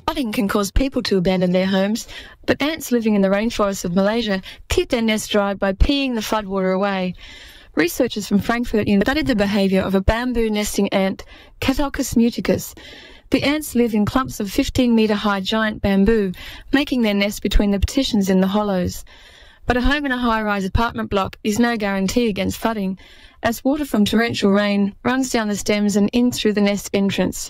Flooding can cause people to abandon their homes, but ants living in the rainforests of Malaysia keep their nests dry by peeing the floodwater away. Researchers from Frankfurt studied the behaviour of a bamboo nesting ant, Catulcus muticus. The ants live in clumps of 15-metre-high giant bamboo, making their nest between the partitions in the hollows. But a home in a high-rise apartment block is no guarantee against flooding, as water from torrential rain runs down the stems and in through the nest entrance.